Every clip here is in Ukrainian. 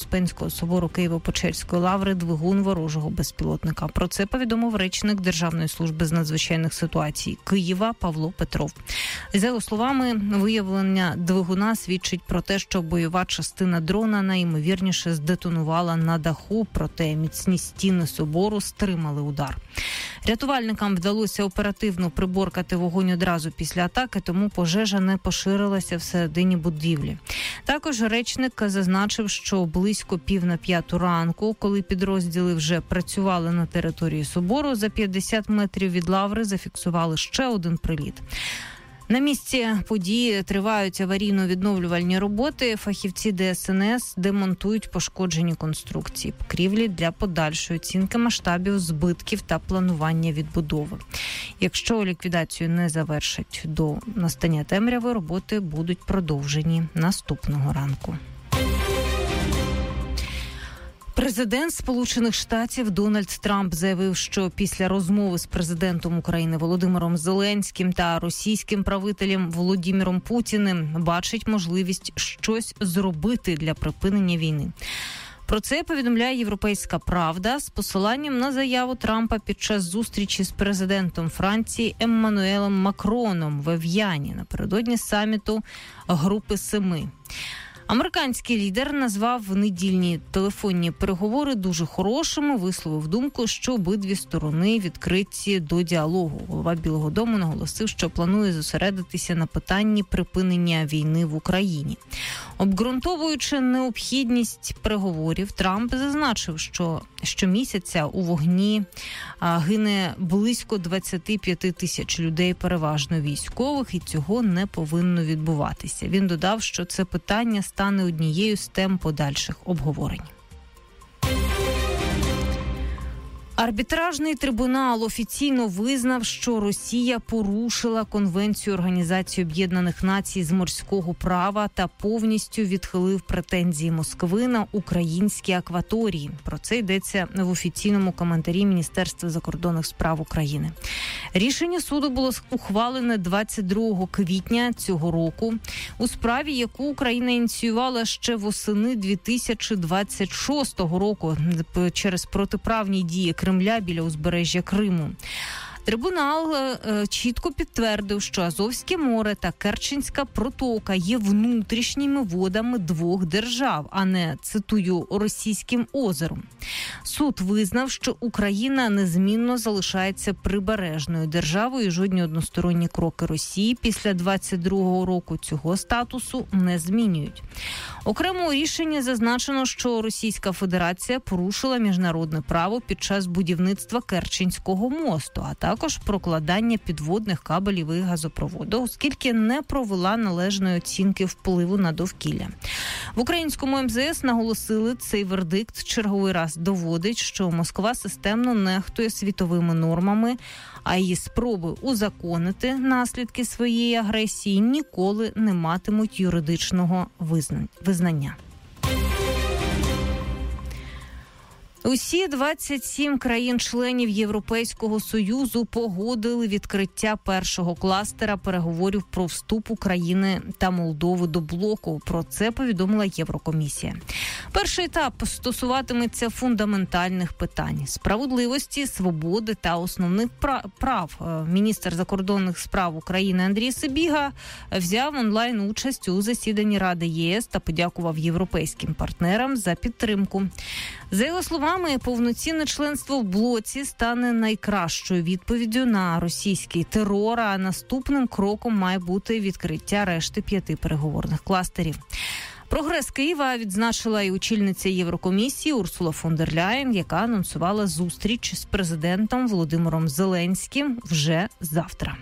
Успенського собору Києво-Печерської лаври двигун ворожого безпілотника. Про це повідомив речник Державної служби з надзвичайних ситуацій Києва Павло Петров. За його словами, виявлення двигуна свідчить про те, що бойова частина дрона найімовірніше здетонувала на даху, проте міцні стіни собору стримали удар. Рятувальникам вдалося оперативно приборкати вогонь одразу після атаки, тому пожежа не поширилася всередині будівлі. Також речник зазначив, що близько 4:45 ранку, коли підрозділи вже працювали на території собору, за 50 метрів від лаври зафіксували ще один приліт. На місці події тривають аварійно-відновлювальні роботи. Фахівці ДСНС демонтують пошкоджені конструкції покрівлі для подальшої оцінки масштабів збитків та планування відбудови. Якщо ліквідацію не завершать до настання темряви, роботи будуть продовжені наступного ранку. Президент Сполучених Штатів Дональд Трамп заявив, що після розмови з президентом України Володимиром Зеленським та російським правителем Володимиром Путіним бачить можливість щось зробити для припинення війни. Про це повідомляє «Європейська правда» з посиланням на заяву Трампа під час зустрічі з президентом Франції Еммануелем Макроном в Ев'яні напередодні саміту Групи Семи. Американський лідер назвав недільні телефонні переговори дуже хорошими, висловив думку, що обидві сторони відкриті до діалогу. Голова Білого дому наголосив, що планує зосередитися на питанні припинення війни в Україні. Обґрунтовуючи необхідність переговорів, Трамп зазначив, що щомісяця у вогні гине близько 25 тисяч людей, переважно військових, і цього не повинно відбуватися. Він додав, що це питання стане однією з тем подальших обговорень. Арбітражний трибунал офіційно визнав, що Росія порушила Конвенцію Організації Об'єднаних Націй з морського права та повністю відхилив претензії Москви на українські акваторії. Про це йдеться в офіційному коментарі Міністерства закордонних справ України. Рішення суду було ухвалене 22 квітня цього року у справі, яку Україна ініціювала ще восени 2026 року через протиправні дії Кремля біля узбережжя Криму. Трибунал чітко підтвердив, що Азовське море та Керченська протока є внутрішніми водами двох держав, а не, цитую, російським озером. Суд визнав, що Україна незмінно залишається прибережною державою і жодні односторонні кроки Росії після 22-го року цього статусу не змінюють. Окремо у рішенні зазначено, що Російська Федерація порушила міжнародне право під час будівництва Керченського мосту, а також прокладання підводних кабелів і газопроводу, оскільки не провела належної оцінки впливу на довкілля. В українському МЗС наголосили, цей вердикт черговий раз доводить, що Москва системно нехтує світовими нормами, а її спроби узаконити наслідки своєї агресії ніколи не матимуть юридичного визнання. Усі 27 країн-членів Європейського Союзу погодили відкриття першого кластера переговорів про вступ України та Молдови до блоку. Про це повідомила Єврокомісія. Перший етап стосуватиметься фундаментальних питань – справедливості, свободи та основних прав. Міністр закордонних справ України Андрій Сибіга взяв онлайн участь у засіданні Ради ЄС та подякував європейським партнерам за підтримку. За його словами, повноцінне членство в блоці стане найкращою відповіддю на російський терор, а наступним кроком має бути відкриття решти 5 переговорних кластерів. Прогрес Києва відзначила і очільниця Єврокомісії Урсула фон дер Ляєн, яка анонсувала зустріч з президентом Володимиром Зеленським вже завтра.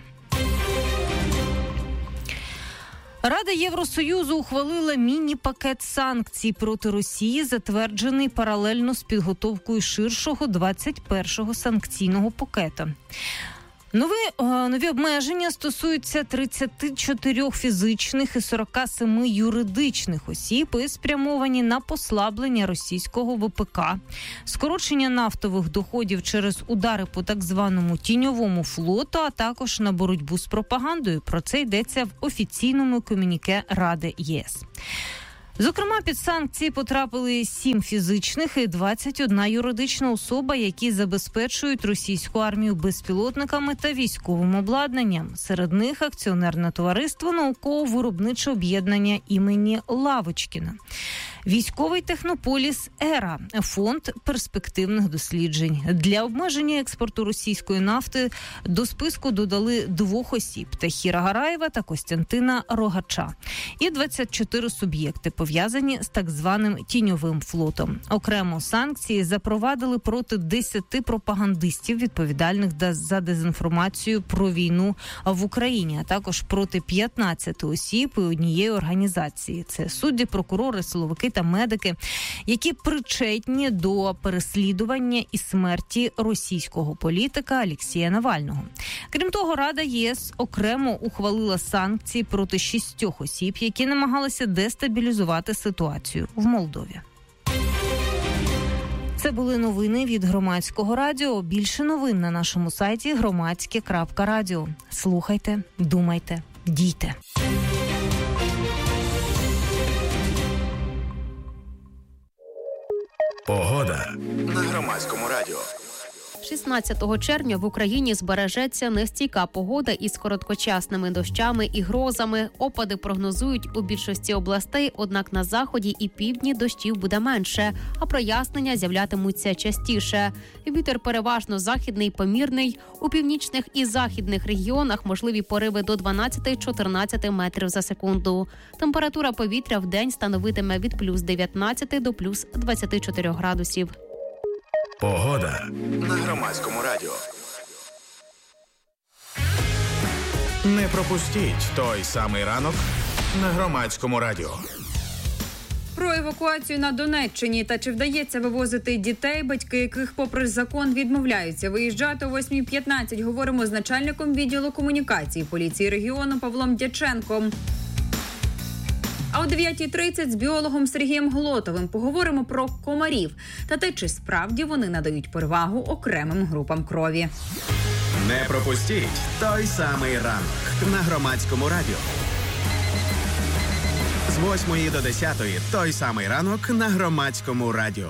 Рада Євросоюзу ухвалила міні-пакет санкцій проти Росії, затверджений паралельно з підготовкою ширшого 21-го санкційного пакету. Нові обмеження стосуються 34 фізичних і 47 юридичних осіб і спрямовані на послаблення російського ВПК, скорочення нафтових доходів через удари по так званому тіньовому флоту, а також на боротьбу з пропагандою. Про це йдеться в офіційному комюніке Ради ЄС. Зокрема, під санкції потрапили 7 фізичних і 21 юридична особа, які забезпечують російську армію безпілотниками та військовим обладнанням. Серед них акціонерне товариство «Науково-виробниче об'єднання імені Лавочкіна». Військовий технополіс «Ера» – фонд перспективних досліджень. Для обмеження експорту російської нафти до списку додали 2 осіб – Тахіра Гараєва та Костянтина Рогача. І 24 суб'єкти, пов'язані з так званим тіньовим флотом. Окремо санкції запровадили проти 10 пропагандистів, відповідальних за дезінформацію про війну в Україні, а також проти 15 осіб і однієї організації. Це судді, прокурори, силовики та медики, які причетні до переслідування і смерті російського політика Олексія Навального. Крім того, Рада ЄС окремо ухвалила санкції проти 6 осіб, які намагалися дестабілізувати ситуацію в Молдові. Це були новини від Громадського радіо. Більше новин на нашому сайті громадське.радіо. Слухайте, думайте, дійте. Погода на Громадському радіо. 16 червня в Україні збережеться нестійка погода із короткочасними дощами і грозами. Опади прогнозують у більшості областей, однак на заході і півдні дощів буде менше, а прояснення з'являтимуться частіше. Вітер переважно західний, помірний. У північних і західних регіонах можливі пориви до 12-14 метрів за секунду. Температура повітря в день становитиме від плюс 19 до плюс 24 градусів. Погода на Громадському радіо. Не пропустіть той самий ранок на Громадському радіо. Про евакуацію на Донеччині та чи вдається вивозити дітей, батьки яких попри закон відмовляються виїжджати о 8:15. Говоримо з начальником відділу комунікації поліції регіону Павлом Дяченком. А о 9:30 з біологом Сергієм Глотовим поговоримо про комарів та те, чи справді вони надають перевагу окремим групам крові. Не пропустіть той самий ранок на Громадському радіо. З 8 до 10 той самий ранок на Громадському радіо.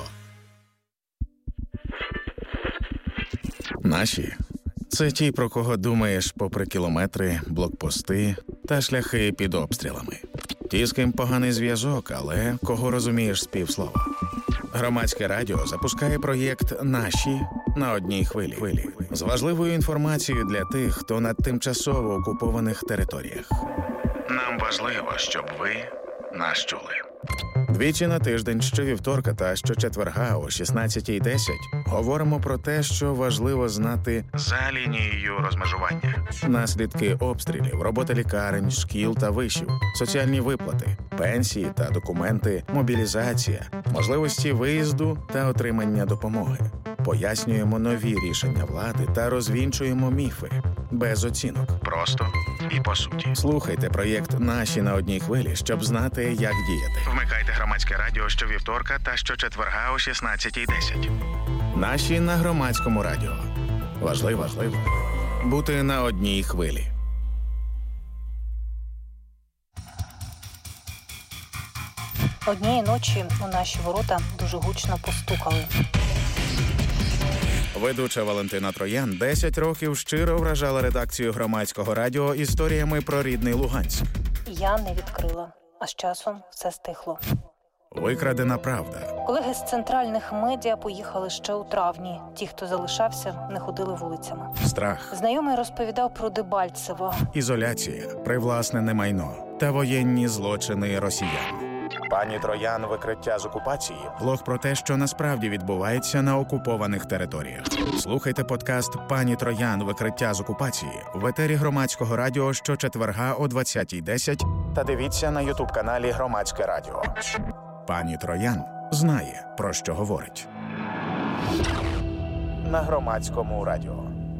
Наші – це ті, про кого думаєш попри кілометри, блокпости та шляхи під обстрілами. Ті, з ким поганий зв'язок, але кого розумієш з півслова. Громадське радіо запускає проєкт «Наші» на одній хвилі. З важливою інформацією для тих, хто на тимчасово окупованих територіях. Нам важливо, щоб ви нас чули. Двічі на тиждень, щовівторка та щочетверга о 16:10 говоримо про те, що важливо знати за лінією розмежування. Наслідки обстрілів, робота лікарень, шкіл та вишів, соціальні виплати, пенсії та документи, мобілізація, можливості виїзду та отримання допомоги. Пояснюємо нові рішення влади та розвінчуємо міфи. Без оцінок. Просто і по суті. Слухайте проєкт «Наші» на одній хвилі, щоб знати, як діяти. Вмикайте Громадське радіо щовівторка та щочетверга о 16:10. «Наші» на Громадському радіо. Важливо бути на одній хвилі. Однієї ночі у наші ворота дуже гучно постукали. Ведуча Валентина Троян 10 років щиро вражала редакцію Громадського радіо історіями про рідний Луганськ. Я не відкрила, а з часом все стихло. Викрадена правда. Колеги з центральних медіа поїхали ще у травні. Ті, хто залишався, не ходили вулицями. Страх. Знайомий розповідав про Дебальцево. Ізоляція, привласнене майно та воєнні злочини росіян. Пані Троян «Викриття з окупації» – блог про те, що насправді відбувається на окупованих територіях. Слухайте подкаст «Пані Троян. Викриття з окупації» в етері Громадського радіо щочетверга о 20:10 та дивіться на ютуб-каналі Громадське радіо. Пані Троян знає, про що говорить. На Громадському радіо.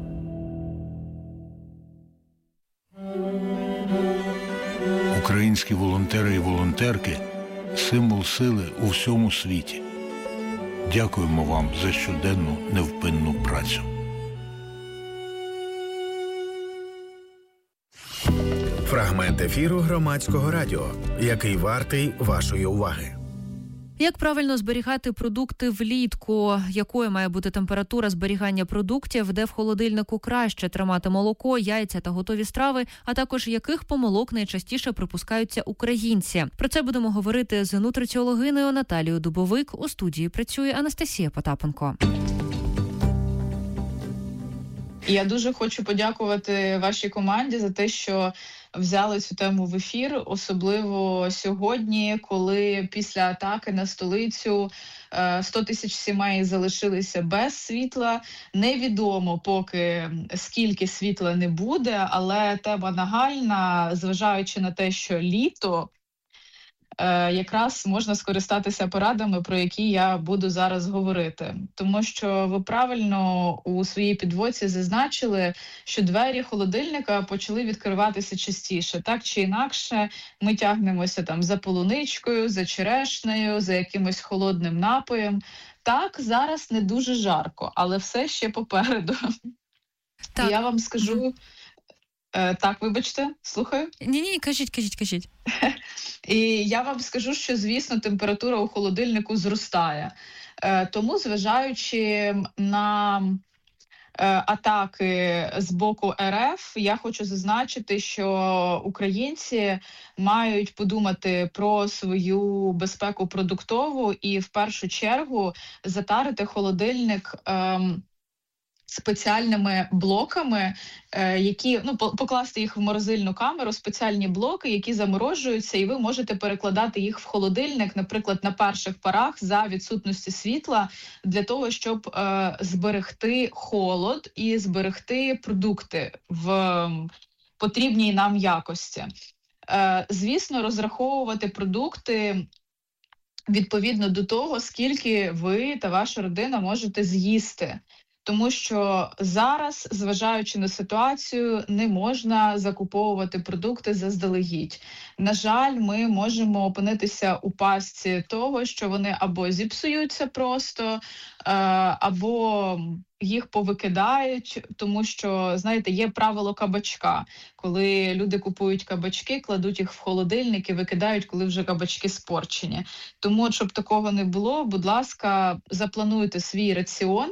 Українські волонтери і волонтерки – символ сили у всьому світі. Дякуємо вам за щоденну невпинну працю. Фрагмент ефіру Громадського радіо, який вартий вашої уваги. Як правильно зберігати продукти влітку? Якою має бути температура зберігання продуктів? Де в холодильнику краще тримати молоко, яйця та готові страви? А також яких помилок найчастіше припускаються українці? Про це будемо говорити з нутриціологинею Наталією Дубовик. У студії працює Анастасія Потапенко. Я дуже хочу подякувати вашій команді за те, що взяли цю тему в ефір, особливо сьогодні, коли після атаки на столицю 100 тисяч сімей залишилися без світла. Невідомо поки скільки світла не буде, але тема нагальна, зважаючи на те, що літо, якраз можна скористатися порадами, про які я буду зараз говорити. Тому що ви правильно у своїй підводці зазначили, що двері холодильника почали відкриватися частіше. Так чи інакше, ми тягнемося там за полуничкою, за черешнею, за якимось холодним напоєм. Так, зараз не дуже жарко, але все ще попереду. Так. І я вам скажу... Так, вибачте, слухаю. Ні, кажіть. І я вам скажу, що, звісно, температура у холодильнику зростає. Тому, зважаючи на атаки з боку РФ, я хочу зазначити, що українці мають подумати про свою безпеку продуктову і, в першу чергу, затарити холодильник спеціальними блоками, які, покласти їх в морозильну камеру, спеціальні блоки, які заморожуються, і ви можете перекладати їх в холодильник, наприклад, на перших порах за відсутності світла, для того, щоб зберегти холод і зберегти продукти в потрібній нам якості. Звісно, розраховувати продукти відповідно до того, скільки ви та ваша родина можете з'їсти. Тому що зараз, зважаючи на ситуацію, не можна закуповувати продукти заздалегідь. На жаль, ми можемо опинитися у пастці того, що вони або зіпсуються просто, або їх повикидають, тому що, знаєте, є правило кабачка. Коли люди купують кабачки, кладуть їх в холодильник і викидають, коли вже кабачки спорчені. Тому, щоб такого не було, будь ласка, заплануйте свій раціон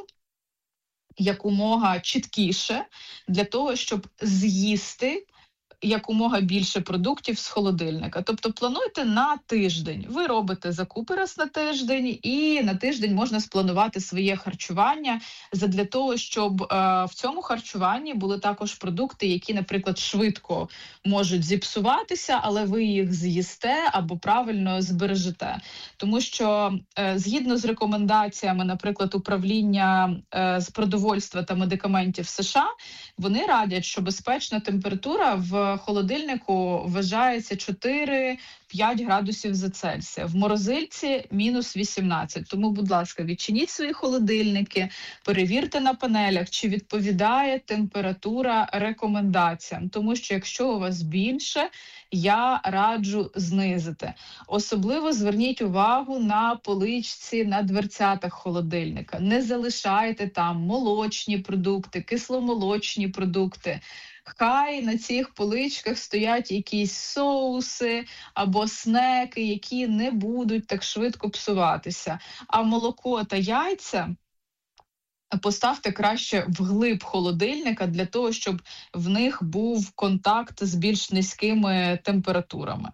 якомога чіткіше, для того, щоб з'їсти якомога більше продуктів з холодильника. Тобто плануйте на тиждень. Ви робите закупи раз на тиждень, і на тиждень можна спланувати своє харчування задля того, щоб в цьому харчуванні були також продукти, які, наприклад, швидко можуть зіпсуватися, але ви їх з'їсте або правильно збережете. Тому що згідно з рекомендаціями, наприклад, управління з продовольства та медикаментів США, вони радять, що безпечна температура в холодильнику вважається 4-5 градусів за Цельсія. В морозильці мінус 18. Тому, будь ласка, відчиніть свої холодильники, перевірте на панелях, чи відповідає температура рекомендаціям. Тому що якщо у вас більше, я раджу знизити. Особливо зверніть увагу на поличці на дверцятах холодильника. Не залишайте там молочні продукти, кисломолочні продукти. Хай на цих поличках стоять якісь соуси або снеки, які не будуть так швидко псуватися. А молоко та яйця поставте краще вглиб холодильника для того, щоб в них був контакт з більш низькими температурами.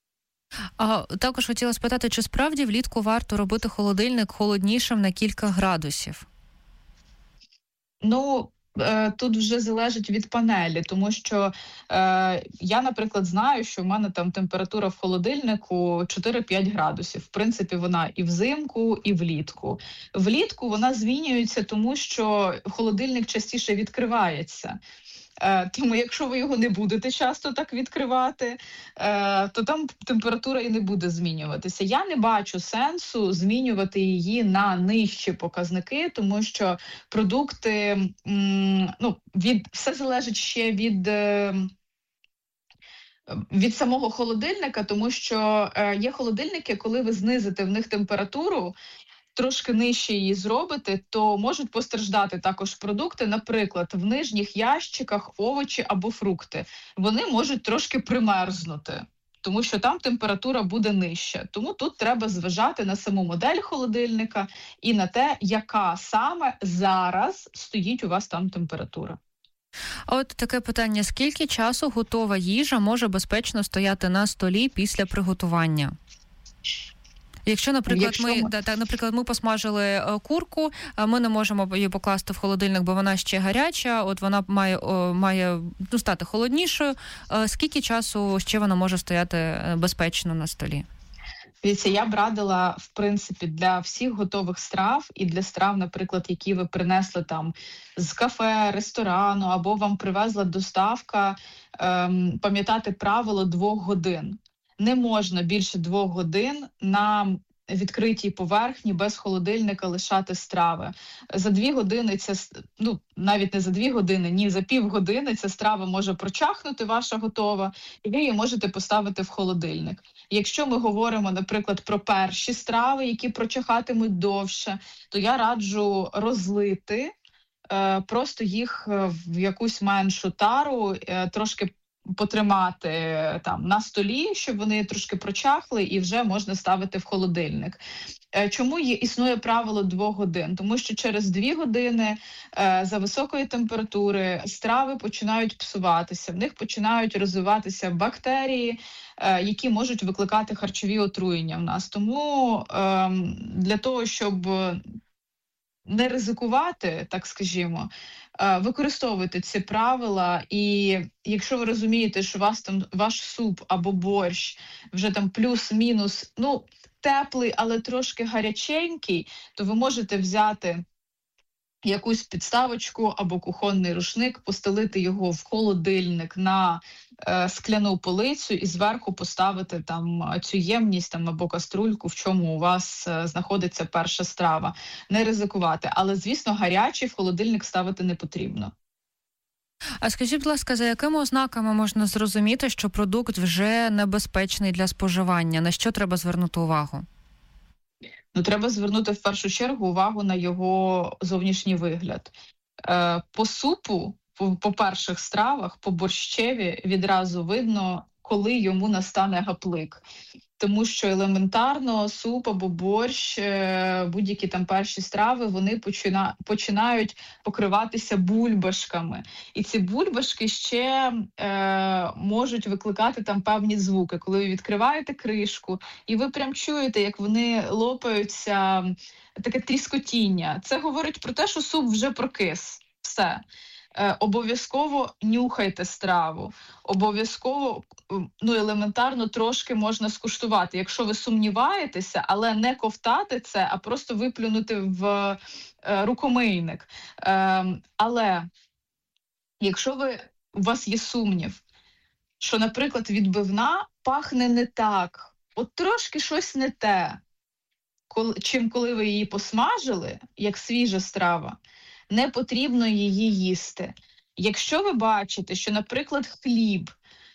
А також хотіла спитати, чи справді влітку варто робити холодильник холоднішим на кілька градусів? Тут вже залежить від панелі, тому що я, наприклад, знаю, що в мене там температура в холодильнику 4-5 градусів. В принципі, вона і взимку, і влітку. Влітку вона змінюється, тому що холодильник частіше відкривається. Тому якщо ви його не будете часто так відкривати, то там температура і не буде змінюватися. Я не бачу сенсу змінювати її на нижчі показники, тому що продукти, все залежить ще від самого холодильника, тому що є холодильники, коли ви знизите в них температуру, трошки нижче її зробите, то можуть постраждати також продукти, наприклад, в нижніх ящиках овочі або фрукти. Вони можуть трошки примерзнути, тому що там температура буде нижча. Тому тут треба зважати на саму модель холодильника і на те, яка саме зараз стоїть у вас там температура. А от таке питання: скільки часу готова їжа може безпечно стояти на столі після приготування? Якщо, наприклад, ми посмажили курку, ми не можемо її покласти в холодильник, бо вона ще гаряча, от вона має стати холоднішою. Скільки часу ще вона може стояти безпечно на столі? Дивіться, я б радила, в принципі, для всіх готових страв і для страв, наприклад, які ви принесли там з кафе, ресторану, або вам привезла доставка, пам'ятати правило 2 годин. Не можна більше 2 годин на відкритій поверхні без холодильника лишати страви. За 2 години навіть не за 2 години, ні, за півгодини ця страва може прочахнути, ваша готова, і ви її можете поставити в холодильник. Якщо ми говоримо, наприклад, про перші страви, які прочахатимуть довше, то я раджу розлити, просто їх в якусь меншу тару, трошки потримати там на столі, щоб вони трошки прочахли, і вже можна ставити в холодильник. Чому існує правило 2 годин? Тому що через 2 години за високої температури страви починають псуватися, в них починають розвиватися бактерії, які можуть викликати харчові отруєння в нас. Тому для того, щоб не ризикувати, так скажімо, використовуйте ці правила, і якщо ви розумієте, що у вас там ваш суп або борщ вже там плюс-мінус, теплий, але трошки гаряченький, то ви можете взяти якусь підставочку або кухонний рушник, постелити його в холодильник на скляну полицю і зверху поставити там цю ємність або каструльку, в чому у вас знаходиться перша страва. Не ризикувати. Але, звісно, гарячий в холодильник ставити не потрібно. А скажіть, будь ласка, за якими ознаками можна зрозуміти, що продукт вже небезпечний для споживання? На що треба звернути увагу? Треба звернути в першу чергу увагу на його зовнішній вигляд. По супу, по перших стравах, по борщеві відразу видно, коли йому настане гаплик. Тому що елементарно суп або борщ, будь-які там перші страви, вони починають покриватися бульбашками. І ці бульбашки ще можуть викликати там певні звуки. Коли ви відкриваєте кришку, і ви прям чуєте, як вони лопаються, таке тріскотіння. Це говорить про те, що суп вже прокис. Все. Обов'язково нюхайте страву, обов'язково, елементарно трошки можна скуштувати. Якщо ви сумніваєтеся, але не ковтати це, а просто виплюнути в рукомийник. Але якщо у вас є сумнів, що, наприклад, відбивна пахне не так, от трошки щось не те, чим коли ви її посмажили, як свіжа страва, не потрібно її їсти. Якщо ви бачите, що, наприклад, хліб,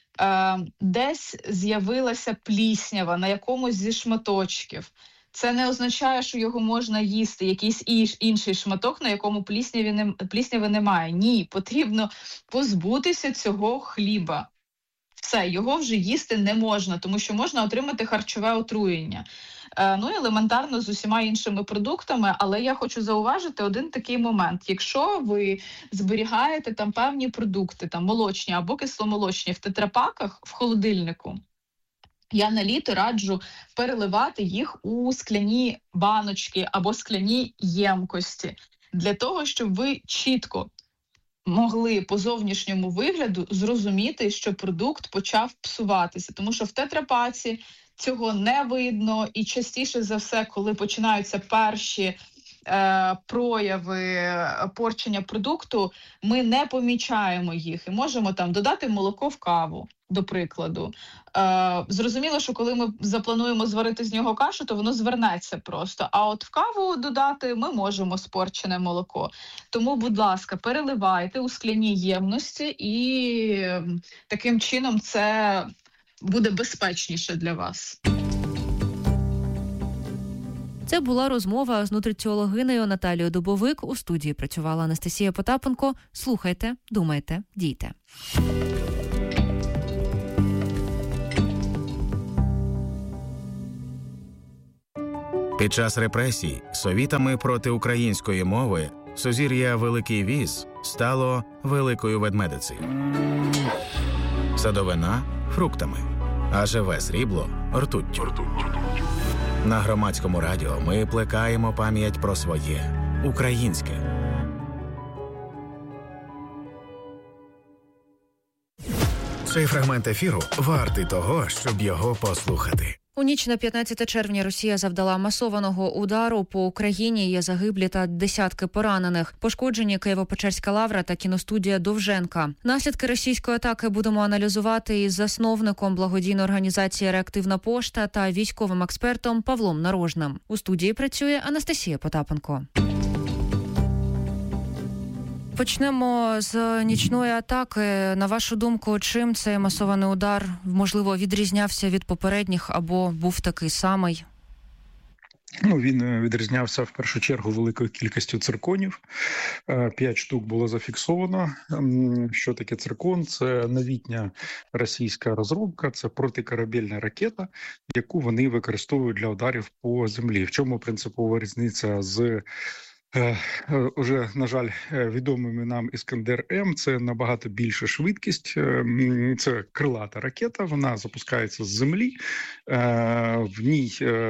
десь з'явилася пліснява на якомусь зі шматочків, це не означає, що його можна їсти, якийсь інший шматок, на якому плісняви немає. Ні, потрібно позбутися цього хліба. Все, його вже їсти не можна, тому що можна отримати харчове отруєння. Елементарно з усіма іншими продуктами, але я хочу зауважити один такий момент. Якщо ви зберігаєте там певні продукти, там молочні або кисломолочні в тетрапаках в холодильнику, я на літо раджу переливати їх у скляні баночки або скляні ємкості, для того, щоб ви чітко могли по зовнішньому вигляду зрозуміти, що продукт почав псуватися. Тому що в тетрапаці цього не видно, і частіше за все, коли починаються перші прояви порчення продукту, ми не помічаємо їх і можемо там додати молоко в каву, до прикладу. Зрозуміло, що коли ми заплануємо зварити з нього кашу, то воно звернеться просто. А от в каву додати ми можемо спорчене молоко. Тому, будь ласка, переливайте у скляні ємності, і таким чином це буде безпечніше для вас. Це була розмова з нутриціологинею Наталією Дубовик. У студії працювала Анастасія Потапенко. Слухайте, думайте, дійте. Під час репресій совітами проти української мови сузір'я Великий Віз стало Великою Ведмедицею. Садовина – фруктами, а живе срібло – ртуттю. На Громадському радіо ми плекаємо пам'ять про своє – українське. Цей фрагмент ефіру вартий того, щоб його послухати. У ніч на 15 червня Росія завдала масованого удару по Україні. Є загиблі та десятки поранених. Пошкоджені Києво-Печерська лавра та кіностудія Довженка. Наслідки російської атаки будемо аналізувати із засновником благодійної організації «Реактивна пошта» та військовим експертом Павлом Нарожним. У студії працює Анастасія Потапенко. Почнемо з нічної атаки. На вашу думку, чим цей масований удар, можливо, відрізнявся від попередніх або був такий самий? Він відрізнявся в першу чергу великою кількістю цирконів. 5 штук було зафіксовано. Що таке циркон? Це новітня російська розробка, це протикорабельна ракета, яку вони використовують для ударів по землі. В чому принципова різниця з уже, на жаль, відомими нам Іскандер-М? Це набагато більша швидкість, це крилата ракета, вона запускається з землі, в ній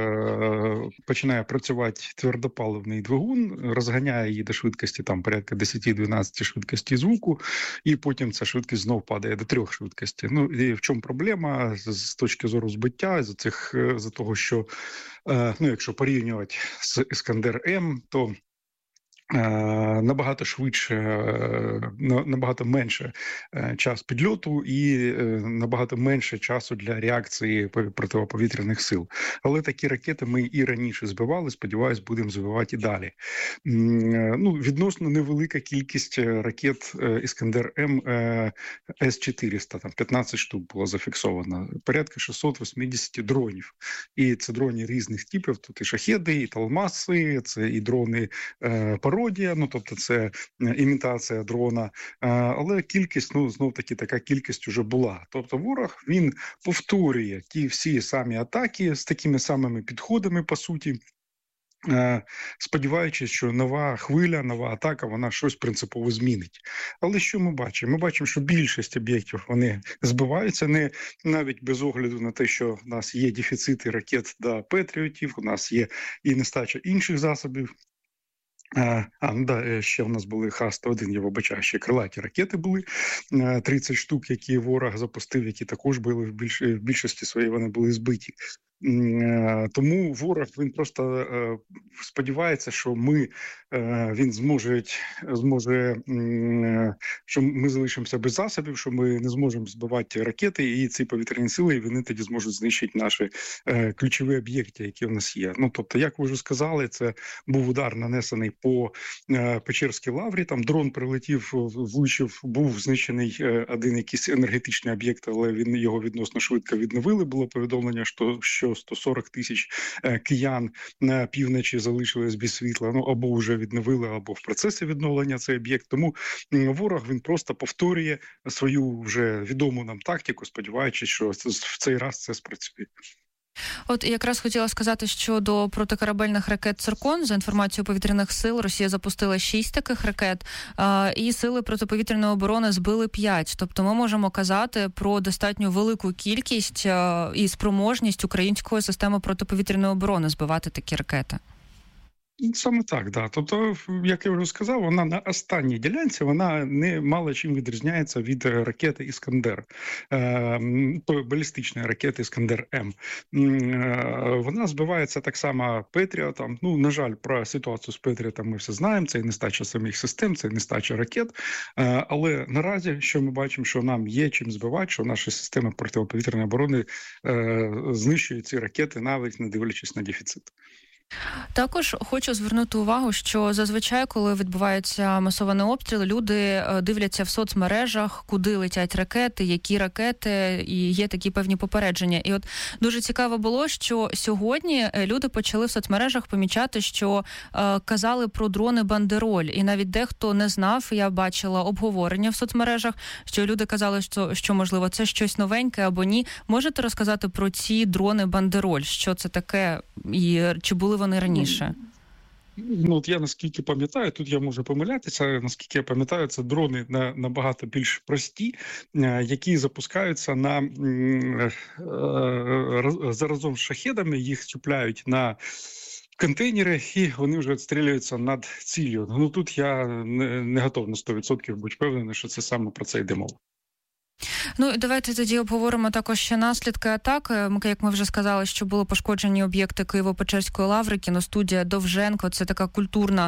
починає працювати твердопаливний двигун, розганяє її до швидкості там порядка 10-12 швидкості звуку, і потім ця швидкість знов падає до 3 швидкості. І в чому проблема з точки зору збиття, за того, що, якщо порівнювати з Іскандер-М, то набагато швидше, набагато менше час підльоту і набагато менше часу для реакції протиповітряних сил. Але такі ракети ми і раніше збивали, сподіваюсь, будемо збивати і далі. Відносно невелика кількість ракет Іскандер-М С-400, там 15 штук було зафіксовано, порядка 680 дронів. І це дрони різних типів, тут і шахеди, і талмаси, це і дрони пародія, тобто це імітація дрона, але кількість, знов-таки така кількість вже була. Тобто ворог, він повторює ті всі самі атаки з такими самими підходами, по суті, сподіваючись, що нова хвиля, нова атака, вона щось принципово змінить. Але що ми бачимо? Ми бачимо, що більшість об'єктів, вони збиваються, не навіть без огляду на те, що в нас є дефіцити ракет до Петріотів, у нас є і нестача інших засобів. Ще у нас були Х-101, я вибачаю, ще крилаті ракети були, 30 штук, які ворог запустив, які також були в більшості своїй, вони були збиті. Тому ворог, він просто сподівається, що він зможе, що ми залишимося без засобів, що ми не зможемо збивати ракети, і ці повітряні сили, і вони тоді зможуть знищити наші ключові об'єкти, які в нас є. Тобто, як ви вже сказали, це був удар нанесений по Печерській лаврі, там дрон прилетів, влучив, був знищений один якийсь енергетичний об'єкт, але його відносно швидко відновили. Було повідомлення, що 140 тисяч киян на півночі залишились без світла, або вже відновили, або в процесі відновлення цей об'єкт. Тому ворог, він просто повторює свою вже відому нам тактику, сподіваючись, що в цей раз це спрацює. От якраз хотіла сказати, що до протикорабельних ракет «Циркон», за інформацією повітряних сил, Росія запустила 6 таких ракет, і сили протиповітряної оборони збили 5. Тобто ми можемо казати про достатньо велику кількість і спроможність української системи протиповітряної оборони збивати такі ракети. Саме так, да. Тобто, як я вже сказав, вона на останній ділянці, вона не мало чим відрізняється від ракети «Іскандер», балістичної ракети «Іскандер-М». Вона збивається так само «Петріотом». На жаль, про ситуацію з «Петріотом» ми все знаємо, це і нестача самих систем, це і нестача ракет. Але наразі, що ми бачимо, що нам є чим збивати, що наші системи протиповітряної оборони знищують ці ракети, навіть не дивлячись на дефіцит. Також хочу звернути увагу, що зазвичай, коли відбувається масований обстріл, люди дивляться в соцмережах, куди летять ракети, які ракети, і є такі певні попередження. І от дуже цікаво було, що сьогодні люди почали в соцмережах помічати, що казали про дрони «Бандероль». І навіть дехто не знав, я бачила обговорення в соцмережах, що люди казали, що можливо, це щось новеньке або ні. Можете розказати про ці дрони «Бандероль»? Що це таке і чи були вони раніше? Ну, от я наскільки пам'ятаю, тут я можу помилятися, наскільки я пам'ятаю, це дрони набагато більш прості, які запускаються разом з шахедами, їх чіпляють на контейнери, і вони вже відстрілюються над ціллю. Ну, тут я не готов на 100% бути впевнений, що це саме про це йде мова. Ну, і давайте тоді обговоримо також ще наслідки атаки. Як ми вже сказали, що були пошкоджені об'єкти Києво-Печерської лаври, кіностудія Довженко. Це така культурна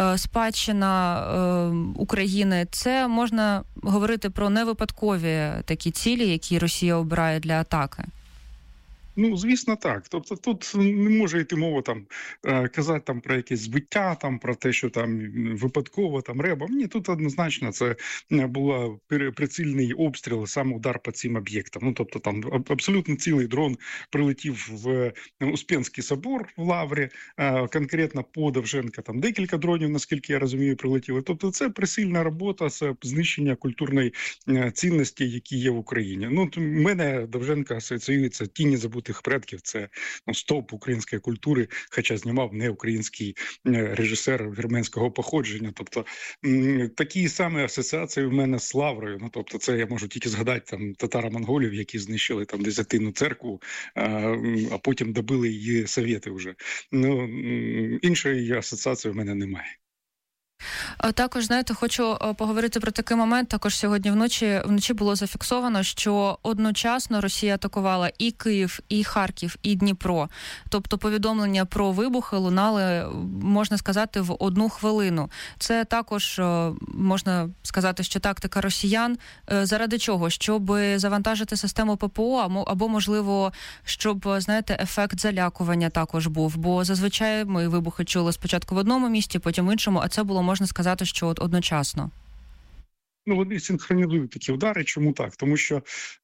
спадщина України. Це можна говорити про невипадкові такі цілі, які Росія обирає для атаки? Ну, звісно, так. Тобто тут не може йти мова казати про якесь збиття, про те, що випадково реба. Ні, тут однозначно це був прицільний обстріл, саме удар по цим об'єктам. Ну, тобто абсолютно цілий дрон прилетів в Успенський собор в Лаврі, конкретно по Довженка декілька дронів, наскільки я розумію, прилетіли. Тобто це прицільна робота, це знищення культурної цінності, які є в Україні. Ну, в мене Довженка асоціюється «Тіні забутих предків», це стовп української культури, хоча знімав не український режисер вірменського походження. Тобто такі самі асоціації в мене з Лаврою. Ну, тобто це я можу тільки згадати татаро-монголів, які знищили Десятинну церкву, а потім добили її совєти вже. Ну, іншої асоціації в мене немає. Також, знаєте, хочу поговорити про такий момент. Також сьогодні вночі було зафіксовано, що одночасно Росія атакувала і Київ, і Харків, і Дніпро. Тобто повідомлення про вибухи лунали, можна сказати, в 1 хвилину. Це також, можна сказати, що тактика росіян. Заради чого? Щоб завантажити систему ППО, або, можливо, щоб, знаєте, ефект залякування також був. Бо зазвичай ми вибухи чули спочатку в одному місті, потім в іншому, а це було, можна сказати, що одночасно. Ну, вони синхронізують такі удари. Чому так? Тому що,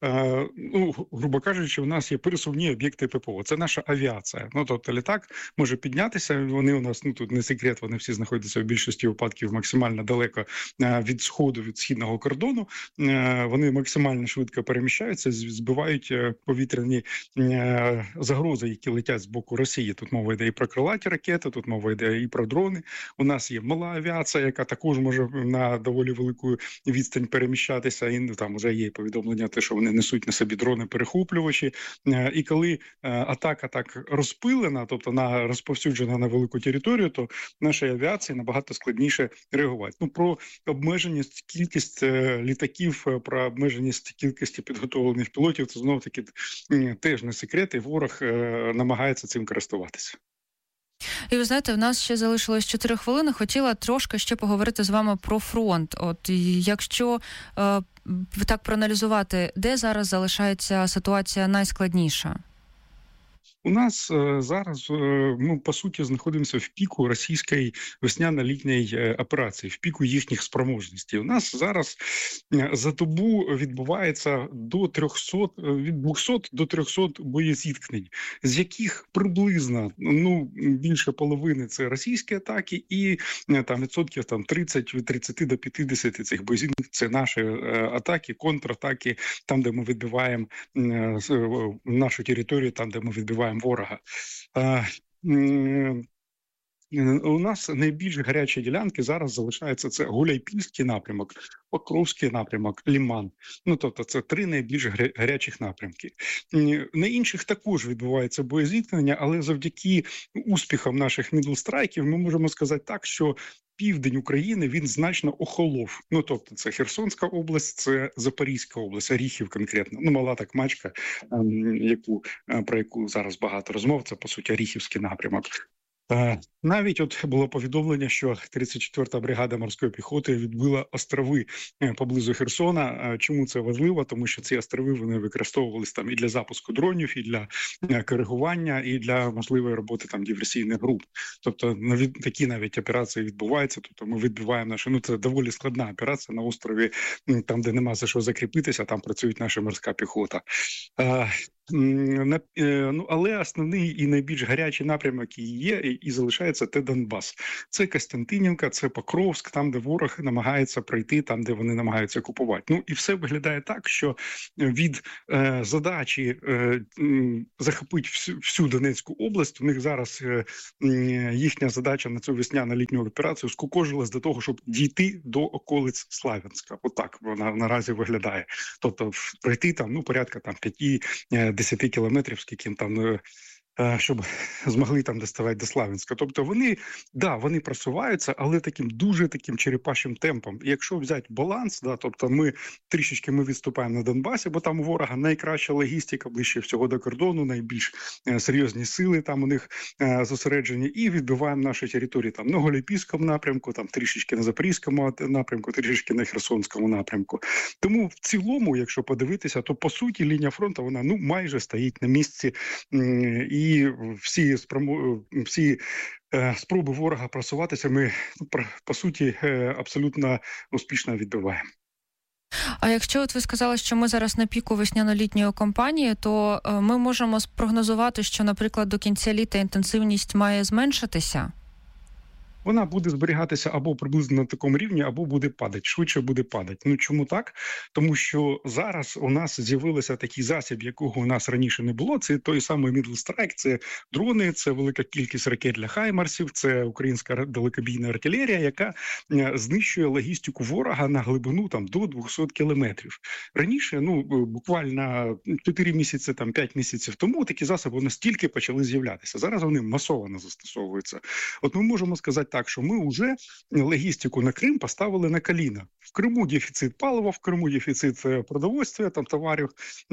грубо кажучи, у нас є пересувні об'єкти ППО. Це наша авіація. Ну, тобто літак може піднятися, вони у нас, тут не секрет, вони всі знаходяться в більшості випадків максимально далеко від сходу, від східного кордону. Вони максимально швидко переміщаються, збивають повітряні загрози, які летять з боку Росії. Тут мова йде і про крилаті ракети, тут мова йде і про дрони. У нас є мала авіація, яка також може на доволі велику відстань переміщатися, і вже є повідомлення, що вони несуть на собі дрони-перехоплювачі. І коли атака так розпилена, тобто розповсюджена на велику територію, то нашій авіації набагато складніше реагувати. Ну, про обмеженість кількість літаків, про обмеженість кількості підготовлених пілотів, це знов-таки теж не секрет, і ворог намагається цим користуватися. І ви знаєте, в нас ще залишилось 4 хвилини. Хотіла трошки ще поговорити з вами про фронт. От якщо так проаналізувати, де зараз залишається ситуація найскладніша? У нас зараз, по суті, знаходимося в піку російської весняно-літньої операції, в піку їхніх спроможностей. У нас зараз за добу відбувається від 200 до 300 боєзіткнень, з яких приблизно, більше половини – це російські атаки, і відсотків 30, від 30 до 50 цих боєзіткнень – це наші атаки, контратаки, там, де ми відбиваємо нашу територію, там, де ми відбиваємо ворога. У нас найбільш гарячі ділянки зараз залишаються: це Гуляйпільський напрямок, Покровський напрямок, Лиман. Ну, тобто це 3 найбільш гарячих напрямки. На інших також відбувається боєзіткнення, але завдяки успіхам наших мідлстрайків ми можемо сказати так, що південь України, він значно охолов. Ну, тобто це Херсонська область, це Запорізька область, Оріхів конкретно. Мала Такмачка, про яку зараз багато розмов, це, по суті, Оріхівський напрямок. Навіть от було повідомлення, що 34-та бригада морської піхоти відбила острови поблизу Херсона. Чому це важливо? Тому що ці острови вони використовувалися там і для запуску дронів, і для коригування, і для можливої роботи там диверсійних груп. Тобто такі навіть операції відбуваються. Тобто ми відбиваємо наші, це доволі складна операція на острові, там де нема за що закріпитися, там працює наша морська піхота. Але основний і найбільш гарячий напрямок, який є і залишається, це Донбас. Це Костянтинівка, це Покровськ, там, де ворог намагається пройти, там, де вони намагаються купувати. І все виглядає так, що від задачі захопити всю Донецьку область, у них зараз їхня задача на цю весняно-літню операцію скукожилась до того, щоб дійти до околиць Славянська. Отак вона наразі виглядає. Тобто пройти там, порядка там 5-10 кілометрів, скільки там, щоб змогли там доставати до Славянська. Тобто вони просуваються, але дуже таким черепашим темпом. І якщо взяти баланс, тобто ми відступаємо на Донбасі, бо там у ворога найкраща логістика, ближче всього до кордону, найбільш серйозні сили там у них зосереджені, і відбиваємо наші території там на Голіпійському напрямку, там трішечки на Запорізькому напрямку, трішечки на Херсонському напрямку. Тому в цілому, якщо подивитися, то по суті лінія фронту, вона майже стоїть на місці, і всі спроби ворога просуватися ми, по суті, абсолютно успішно відбиваємо. А якщо ви сказали, що ми зараз на піку весняно-літньої кампанії, то ми можемо спрогнозувати, що, наприклад, до кінця літа інтенсивність має зменшитися? Вона буде зберігатися або приблизно на такому рівні, або буде падати, швидше буде падати. Чому так? Тому що зараз у нас з'явився такий засіб, якого у нас раніше не було. Це той самий Middle Strike, це дрони, це велика кількість ракет для хаймарсів, це українська далекобійна артилерія, яка знищує логістику ворога на глибину там до 200 кілометрів. Раніше, буквально 4 місяці, 5 місяців тому такі засоби настільки почали з'являтися. Зараз вони масово застосовуються. От ми можемо сказати так, що ми вже логістику на Крим поставили на коліна. В Криму дефіцит палива, в Криму дефіцит продовольства, там товарів,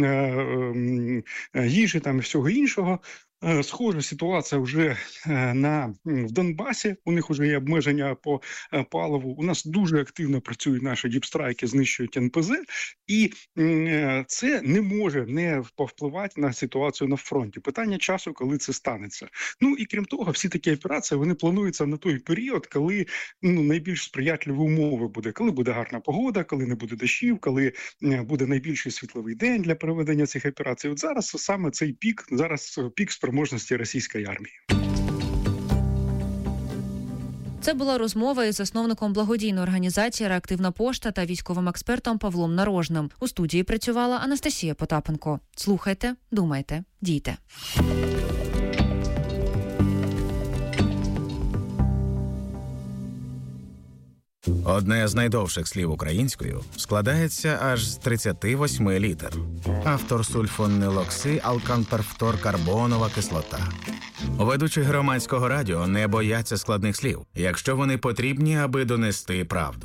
їжі там і всього іншого. Схожа ситуація вже в Донбасі, у них вже є обмеження по паливу. У нас дуже активно працюють наші діпстрайки, знищують НПЗ, і це не може не повпливати на ситуацію на фронті. Питання часу, коли це станеться. І крім того, всі такі операції, вони плануються на той період, коли найбільш сприятливі умови буде. Коли буде гарна погода, коли не буде дощів, коли буде найбільший світловий день для проведення цих операцій. От зараз саме цей пік, пік спроможності російської армії. Це була розмова із засновником благодійної організації «Реактивна пошта» та військовим експертом Павлом Нарожним. У студії працювала Анастасія Потапенко. Слухайте, думайте, дійте. Одне з найдовших слів українською складається аж з 38 літер. Автор сульфонилоксиалканперфторкарбонова кислота. Ведучі громадського радіо не бояться складних слів, якщо вони потрібні, аби донести правду.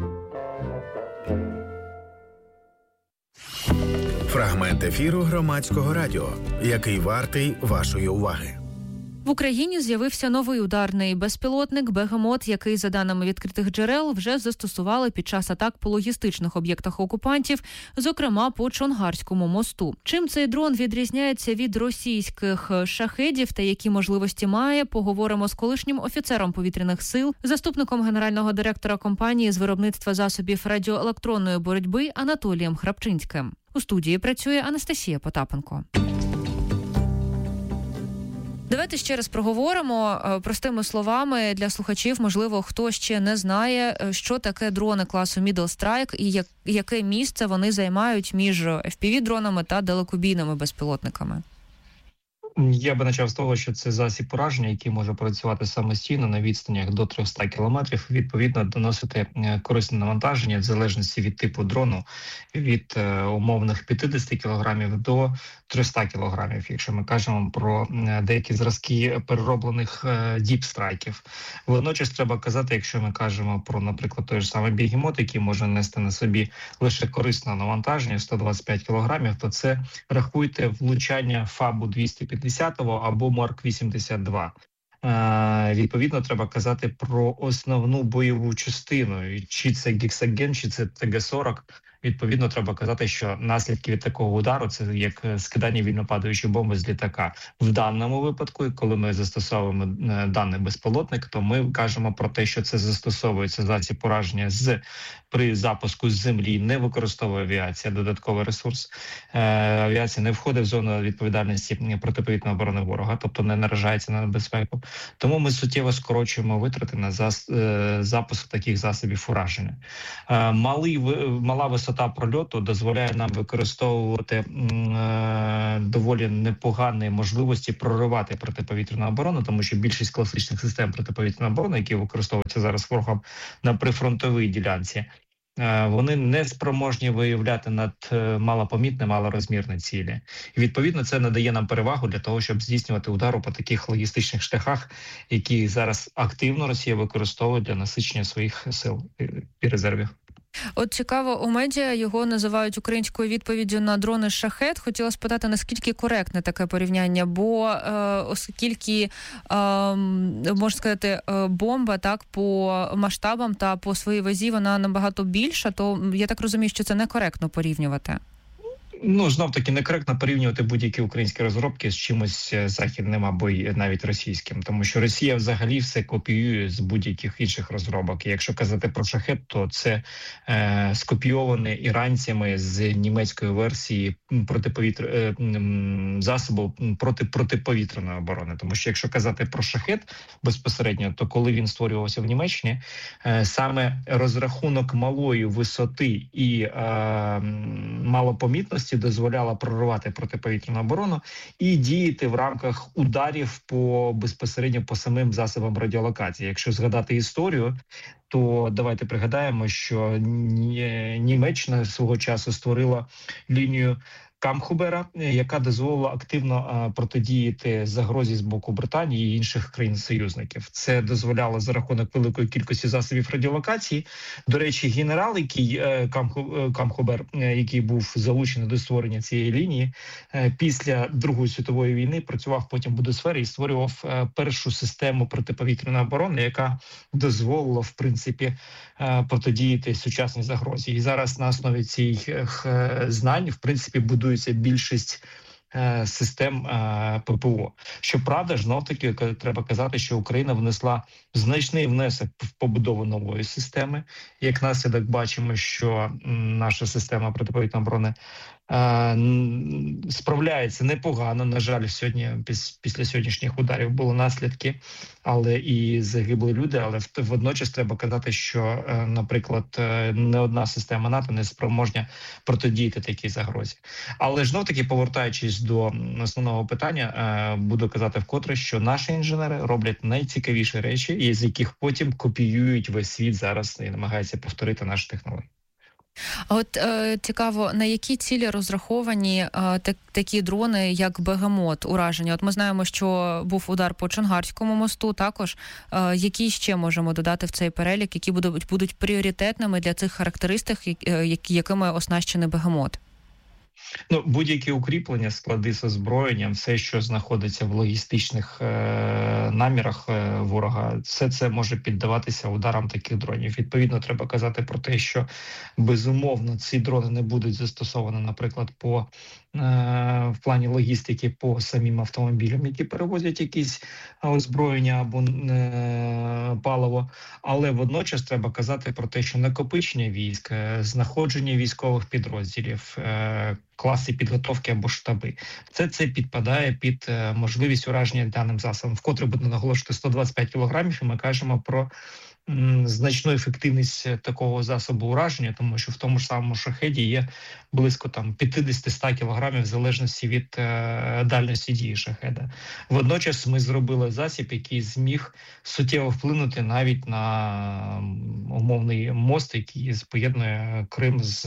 Фрагмент ефіру громадського радіо, який вартий вашої уваги. В Україні з'явився новий ударний безпілотник «Бегемот», який, за даними відкритих джерел, вже застосували під час атак по логістичних об'єктах окупантів, зокрема по Чонгарському мосту. Чим цей дрон відрізняється від російських шахедів та які можливості має, поговоримо з колишнім офіцером повітряних сил, заступником генерального директора компанії з виробництва засобів радіоелектронної боротьби Анатолієм Храпчинським. У студії працює Анастасія Потапенко. Давайте ще раз проговоримо простими словами для слухачів, можливо, хто ще не знає, що таке дрони класу Middle Strike і яке місце вони займають між FPV-дронами та далекобійними безпілотниками. Я би почав з того, що це засіб ураження, який може працювати самостійно на відстанях до 300 кілометрів, відповідно доносити корисне навантаження в залежності від типу дрону від умовних 50 кілограмів до 300 кілограмів, якщо ми кажемо про деякі зразки перероблених діпстрайків. Водночас треба казати, якщо ми кажемо про, наприклад, той ж самий бегемот, який може нести на собі лише корисне навантаження 125 кілограмів, то це, рахуйте, влучання ФАБу 250 або МОРК-82. Відповідно, треба казати про основну бойову частину. Чи це гексаген, чи це ТГ-40. Відповідно, треба казати, що наслідки від такого удару – це як скидання вільнопадаючої бомби з літака. В даному випадку, коли ми застосовуємо даний безпілотник, то ми кажемо про те, що це застосовується засіб ураження при запуску з землі, не використовує авіація додатковий ресурс. Авіація не входить в зону відповідальності протиповітряної оборони ворога, тобто не наражається на небезпеку. Тому ми суттєво скорочуємо витрати на запуск таких засобів ураження. Мала висота прольоту дозволяє нам використовувати доволі непогані можливості проривати протиповітряну оборону, тому що більшість класичних систем протиповітряної оборони, які використовуються зараз ворогом на прифронтовій ділянці, вони не спроможні виявляти над малопомітні, малорозмірні цілі. І, відповідно, це надає нам перевагу для того, щоб здійснювати удару по таких логістичних шляхах, які зараз активно Росія використовує для насичення своїх сил і резервів. От цікаво, у медіа його називають українською відповіддю на дрони «Шахед». Хотіла спитати, наскільки коректне таке порівняння, бо оскільки, можна сказати, бомба так по масштабам та по своїй вазі вона набагато більша, то я так розумію, що це некоректно порівнювати. Знов-таки некоректно порівнювати будь-які українські розробки з чимось західним або навіть російським, тому що Росія взагалі все копіює з будь-яких інших розробок. І якщо казати про «Шахед», то це скопійоване іранцями з німецької версії засобу проти протиповітряної оборони. Тому що якщо казати про «Шахед» безпосередньо, то коли він створювався в Німеччині, саме розрахунок малої висоти і малопомітності дозволяла проривати протиповітряну оборону і діяти в рамках ударів безпосередньо по самим засобам радіолокації. Якщо згадати історію, то давайте пригадаємо, що Німеччина свого часу створила лінію Камхубера, яка дозволила активно протидіяти загрозі з боку Британії і інших країн-союзників. Це дозволяло за рахунок великої кількості засобів радіолокації. До речі, генерал, який Камхубер, який був залучений до створення цієї лінії, після Другої світової війни працював потім в Будесфері і створював першу систему протиповітряної оборони, яка дозволила, в принципі, протидіяти сучасній загрозі. І зараз на основі цих знань, в принципі, будується більшість систем ППО. Щоправда, знов-таки треба казати, що Україна внесла значний внесок в побудову нової системи. Як наслідок бачимо, що наша система протиповітряної оборони справляється непогано. На жаль, сьогодні після сьогоднішніх ударів були наслідки, але і загибли люди. Але водночас треба казати, що, наприклад, не одна система НАТО не спроможна протидіяти такій загрозі. Але знов-таки, повертаючись до основного питання, буду казати вкотре, що наші інженери роблять найцікавіші речі, з яких потім копіюють весь світ зараз і намагаються повторити наші технології. А от цікаво, на які цілі розраховані такі дрони, як «Бегемот», ураження? От ми знаємо, що був удар по Чонгарському мосту, також. Які ще можемо додати в цей перелік, які будуть пріоритетними для цих характеристик, якими оснащений «Бегемот»? Будь-які укріплення, склади з озброєнням, все, що знаходиться в логістичних намірах ворога, все це може піддаватися ударам таких дронів. Відповідно, треба казати про те, що безумовно ці дрони не будуть застосовані, наприклад, в плані логістики по самим автомобілям, які перевозять якісь озброєння або паливо. Але водночас треба казати про те, що накопичення військ, знаходження військових підрозділів, класи підготовки або штаби. Це підпадає під можливість ураження даним засобом. Вкотре буде наголошувати 125 кілограмів, і ми кажемо про значну ефективність такого засобу ураження, тому що в тому ж самому «Шахеді» є близько 50-100 кілограмів в залежності від дальності дії «Шахеда». Водночас ми зробили засіб, який зміг суттєво вплинути навіть на умовний мост, який поєднує Крим з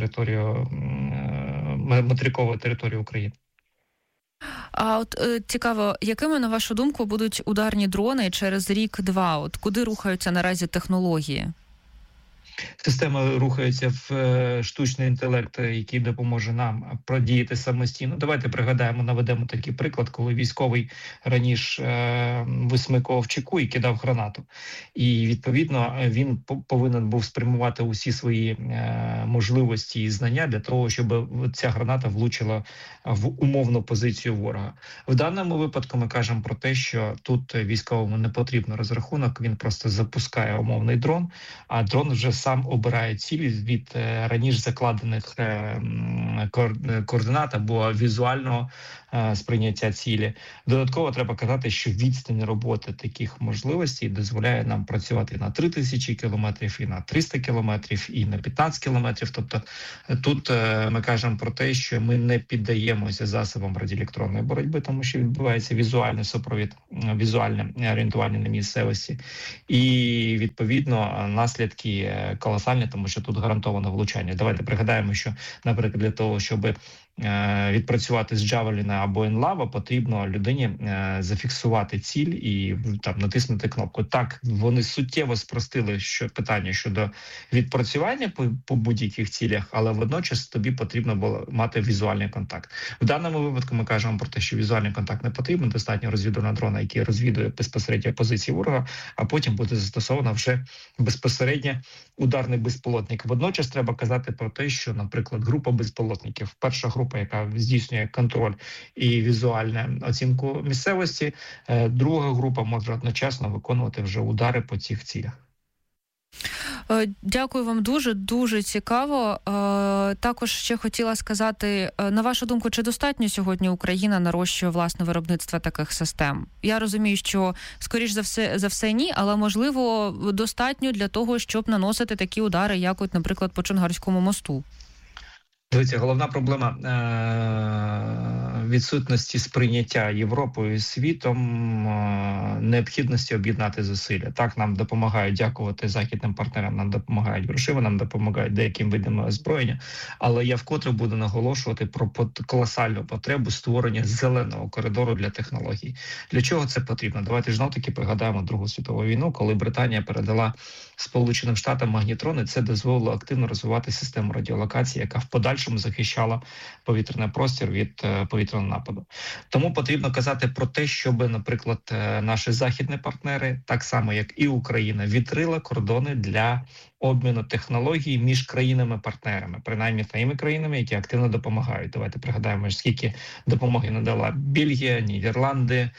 материковою територією України. А от цікаво, якими, на вашу думку, будуть ударні дрони через рік-два? От куди рухаються наразі технології? Система рухається в штучний інтелект, який допоможе нам продіяти самостійно. Давайте пригадаємо, наведемо такий приклад, коли військовий раніше висмикував чеку і кидав гранату. І, відповідно, він повинен був спрямувати усі свої можливості і знання для того, щоб ця граната влучила в умовну позицію ворога. В даному випадку ми кажемо про те, що тут військовому не потрібно розрахунок, він просто запускає умовний дрон, а дрон вже сам обирає цілі від раніше закладених координат або візуального сприйняття цілі. Додатково треба казати, що відстань роботи таких можливостей дозволяє нам працювати на 3000 кілометрів, і на 300 кілометрів, і на 15 кілометрів. Тобто тут ми кажемо про те, що ми не піддаємося засобам радіоелектронної боротьби, тому що відбувається візуальний супровід, візуальне орієнтування на місцевості. І, відповідно, наслідки колосальні, тому що тут гарантовано влучання. Давайте пригадаємо, що, наприклад, для того, щоб відпрацювати з Джавеліна або Енлава, потрібно людині зафіксувати ціль і там натиснути кнопку. Так, вони суттєво спростили питання щодо відпрацювання по будь-яких цілях, але водночас тобі потрібно було мати візуальний контакт. В даному випадку ми кажемо про те, що візуальний контакт не потрібен, достатньо розвідувального дрона, який розвідує безпосередньо позиції ворога, а потім буде застосовано вже безпосередньо ударний безпілотник. Водночас треба казати про те, що, наприклад, група безпілотників, перша група, яка здійснює контроль і візуальну оцінку місцевості, друга група може одночасно виконувати вже удари по цих цілях. Дякую вам дуже цікаво. Також ще хотіла сказати, на вашу думку, чи достатньо сьогодні Україна нарощує власне виробництво таких систем? Я розумію, що скоріш за все ні, але можливо достатньо для того, щоб наносити такі удари, як от, наприклад, по Чонгарському мосту. Дивіться, головна проблема відсутності сприйняття Європою і світом, необхідності об'єднати зусилля. Так, нам допомагають, дякувати західним партнерам, нам допомагають грошима, нам допомагають деяким видам озброєння, але я вкотре буду наголошувати про колосальну потребу створення зеленого коридору для технологій. Для чого це потрібно? Давайте знов-таки пригадаємо Другу світову війну, коли Британія передала Сполученим Штатам магнітрони, це дозволило активно розвивати систему радіолокації, яка в подальшому захищала повітряний простір від повітряного нападу. Тому потрібно казати про те, щоб, наприклад, наші західні партнери, так само як і Україна, відкрила кордони для обміну технологій між країнами-партнерами, принаймні тими країнами, які активно допомагають. Давайте пригадаємо, скільки допомоги надала Бельгія, Нідерланди,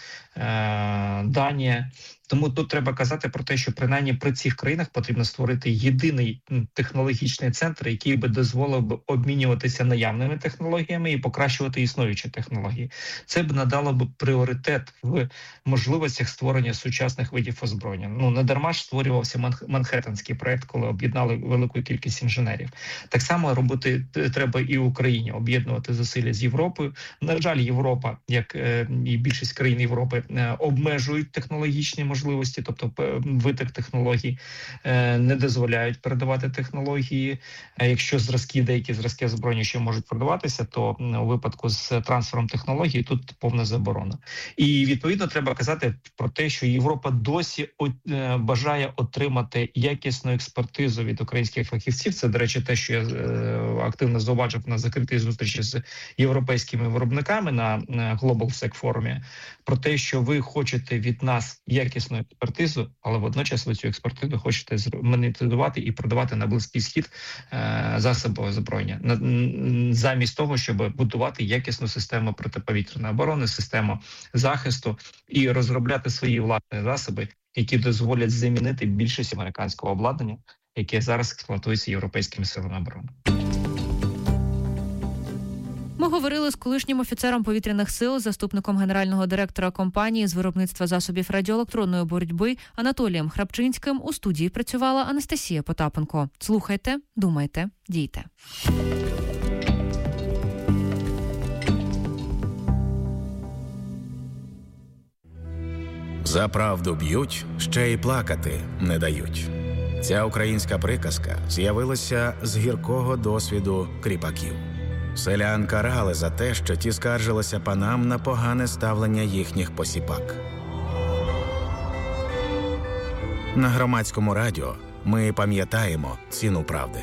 Данія. Тому тут треба казати про те, що принаймні при цих країнах потрібно створити єдиний технологічний центр, який би дозволив би обмінюватися наявними технологіями і покращувати існуючі технології. Це б надало б пріоритет в можливостях створення сучасних видів озброєння. Не дарма ж створювався Манхеттенський проект, коли об'єднали велику кількість інженерів. Так само робити треба і Україні, об'єднувати зусилля з Європою. На жаль, Європа, як і більшість країн Європи, обмежують технологічні можливості, тобто виток технологій, не дозволяють передавати технології. Якщо деякі зразки озброєння ще можуть продаватися, то у випадку з трансфером технологій тут повна заборона. І відповідно треба казати про те, що Європа досі бажає отримати якісну експертизу від українських фахівців. Це, до речі, те, що я активно зауважив на закритій зустрічі з європейськими виробниками на Global Sec форумі, про те, що ви хочете від нас якісну експертизу, але водночас ви цю експертизу хочете монетизувати і продавати на Близький Схід засоби озброєння, замість того, щоб будувати якісну систему протиповітряної оборони, систему захисту і розробляти свої власні засоби, які дозволять замінити більшість американського обладнання, яке зараз експлуатується європейськими силами оборони. Ми говорили з колишнім офіцером повітряних сил, заступником генерального директора компанії з виробництва засобів радіоелектронної боротьби Анатолієм Храпчинським. У студії працювала Анастасія Потапенко. Слухайте, думайте, дійте. За правду б'ють, ще й плакати не дають. Ця українська приказка з'явилася з гіркого досвіду кріпаків. Селян карали за те, що ті скаржилися панам на погане ставлення їхніх посіпак. На громадському радіо Ми пам'ятаємо ціну правди.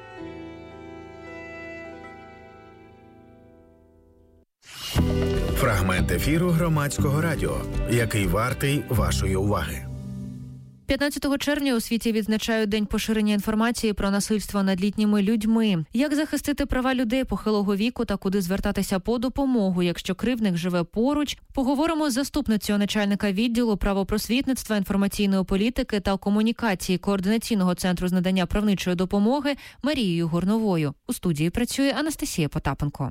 Фрагмент ефіру Громадського радіо, який вартий вашої уваги. 15 червня у світі відзначають День поширення інформації про насильство над літніми людьми. Як захистити права людей похилого віку та куди звертатися по допомогу, якщо кривдник живе поруч, поговоримо з заступницею начальника відділу правопросвітництва, інформаційної політики та комунікації Координаційного центру з надання правничої допомоги Марією Горновою. У студії працює Анастасія Потапенко.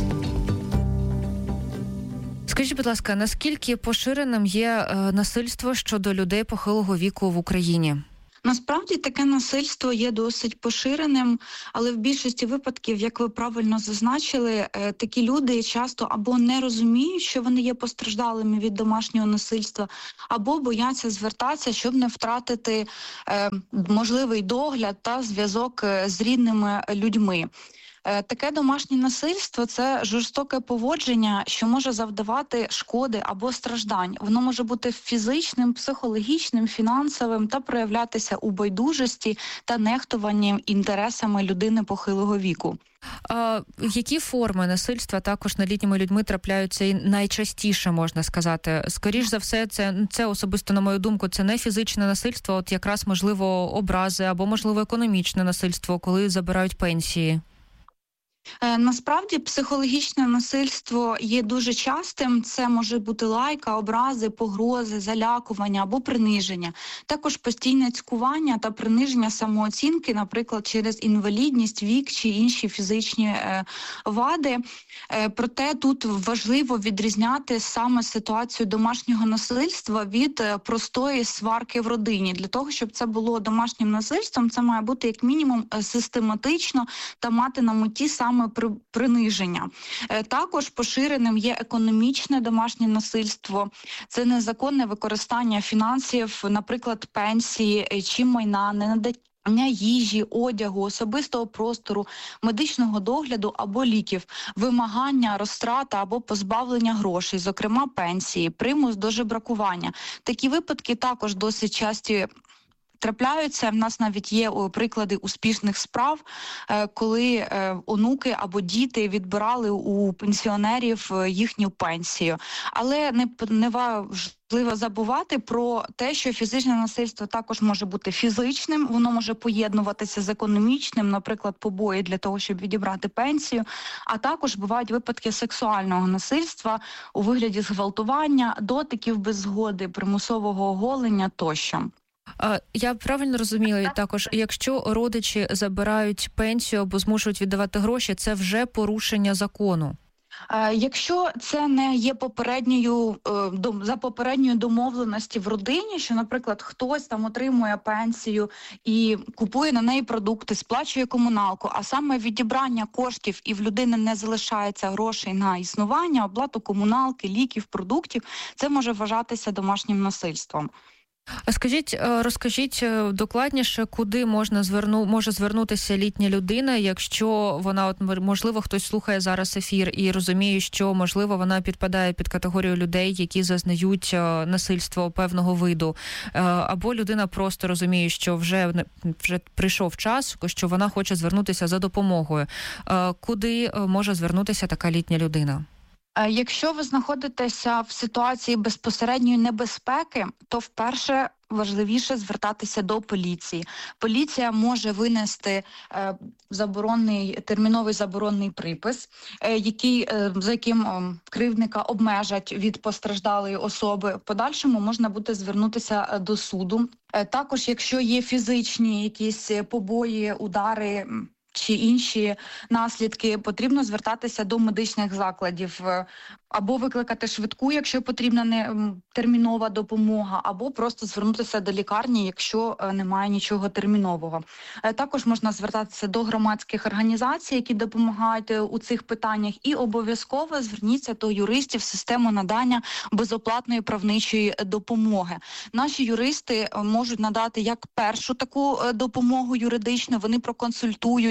Скажіть, будь ласка, наскільки поширеним є насильство щодо людей похилого віку в Україні? Насправді таке насильство є досить поширеним, але в більшості випадків, як ви правильно зазначили, такі люди часто або не розуміють, що вони є постраждалими від домашнього насильства, або бояться звертатися, щоб не втратити можливий догляд та зв'язок з рідними людьми. Таке домашнє насильство – це жорстоке поводження, що може завдавати шкоди або страждань. Воно може бути фізичним, психологічним, фінансовим та проявлятися у байдужості та нехтуванні інтересами людини похилого віку. Які форми насильства також над літніми людьми трапляються і найчастіше, можна сказати? Скоріш за все, це особисто, на мою думку, це не фізичне насильство, от якраз, можливо, образи або, можливо, економічне насильство, коли забирають пенсії. Насправді психологічне насильство є дуже частим. Це може бути лайка, образи, погрози, залякування або приниження. Також постійне цькування та приниження самооцінки, наприклад, через інвалідність, вік чи інші фізичні вади. Проте тут важливо відрізняти саме ситуацію домашнього насильства від простої сварки в родині. Для того, щоб це було домашнім насильством, це має бути як мінімум систематично та мати на меті саме приниження. Також поширеним є економічне домашнє насильство. Це незаконне використання фінансів, наприклад, пенсії чи майна, ненадання їжі, одягу, особистого простору, медичного догляду або ліків, вимагання, розтрата або позбавлення грошей, зокрема пенсії, примус до жебракування. Такі випадки також досить часті трапляються. В нас навіть є приклади успішних справ, коли онуки або діти відбирали у пенсіонерів їхню пенсію. Але не важливо забувати про те, що фізичне насильство також може бути фізичним, воно може поєднуватися з економічним, наприклад, побої для того, щоб відібрати пенсію, а також бувають випадки сексуального насильства у вигляді зґвалтування, дотиків без згоди, примусового оголення тощо. Я правильно розумію також, якщо родичі забирають пенсію або змушують віддавати гроші, це вже порушення закону? Якщо це не є за попередньою домовленості в родині, що, наприклад, хтось там отримує пенсію і купує на неї продукти, сплачує комуналку, а саме відібрання коштів і в людини не залишається грошей на існування, оплату комуналки, ліків, продуктів, це може вважатися домашнім насильством. Розкажіть докладніше, куди може звернутися літня людина, якщо вона, можливо, хтось слухає зараз ефір і розуміє, що, можливо, вона підпадає під категорію людей, які зазнають насильство певного виду, або людина просто розуміє, що вже прийшов час, що вона хоче звернутися за допомогою. Куди може звернутися така літня людина? Якщо ви знаходитеся в ситуації безпосередньої небезпеки, то вперше важливіше звертатися до поліції. Поліція може винести терміновий заборонний припис, за яким кривдника обмежать від постраждалої особи. В подальшому можна буде звернутися до суду. Також, якщо є фізичні якісь побої, удари чи інші наслідки, потрібно звертатися до медичних закладів або викликати швидку, якщо потрібна термінова допомога, або просто звернутися до лікарні, якщо немає нічого термінового. Також можна звертатися до громадських організацій, які допомагають у цих питаннях, і обов'язково зверніться до юристів в систему надання безоплатної правничої допомоги. Наші юристи можуть надати як першу таку допомогу юридичну, вони проконсультують,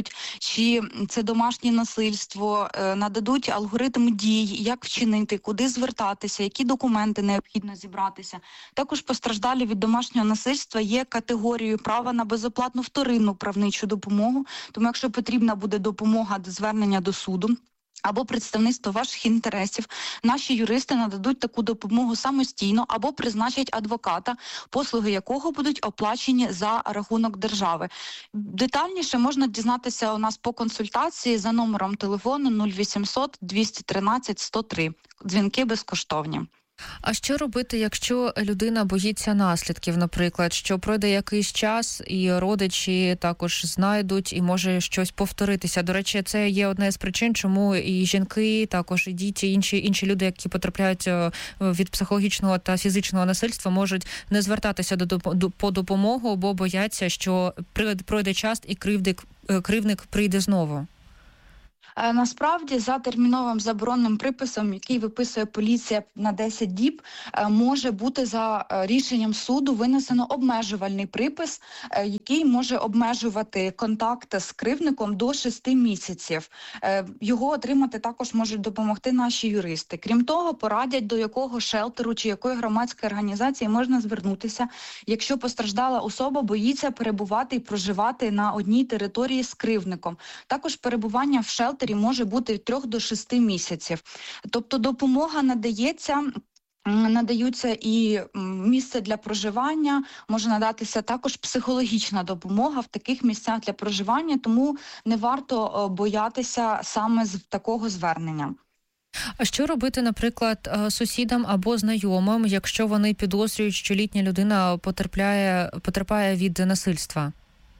розкажуть, чи це домашнє насильство, нададуть алгоритм дій, як вчинити, куди звертатися, які документи необхідно зібратися. Також постраждалі від домашнього насильства є категорією права на безоплатну вторинну правничу допомогу, тому якщо потрібна буде допомога до звернення до суду, або представництво ваших інтересів, наші юристи нададуть таку допомогу самостійно або призначать адвоката, послуги якого будуть оплачені за рахунок держави. Детальніше можна дізнатися у нас по консультації за номером телефону 0800 213 103. Дзвінки безкоштовні. А що робити, якщо людина боїться наслідків, наприклад, що пройде якийсь час і родичі також знайдуть і може щось повторитися? До речі, це є одна з причин, чому і жінки, також і діти, інші люди, які потрапляють від психологічного та фізичного насильства, можуть не звертатися по допомогу, бо бояться, що пройде час і кривдник прийде знову. Насправді, за терміновим заборонним приписом, який виписує поліція на 10 діб, може бути за рішенням суду винесено обмежувальний припис, який може обмежувати контакти з кривдником до 6 місяців. Його отримати також можуть допомогти наші юристи. Крім того, порадять, до якого шелтеру чи якої громадської організації можна звернутися, якщо постраждала особа боїться перебувати і проживати на одній території з кривдником. Також перебування в шелтері може бути від 3 до 6 місяців. Тобто допомога надаються і місце для проживання, може надатися також психологічна допомога в таких місцях для проживання, тому не варто боятися саме з такого звернення. А що робити, наприклад, сусідам або знайомим, якщо вони підозрюють, що літня людина потерпає від насильства?